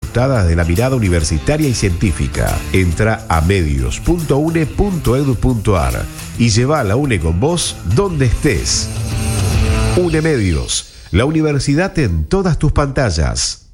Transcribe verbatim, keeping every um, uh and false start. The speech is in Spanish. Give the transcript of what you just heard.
ajustadas de la mirada universitaria y científica. Entra a medios punto u n e punto e d u punto a r y lleva a la UNE con vos donde estés. UNE Medios, la universidad en todas tus pantallas.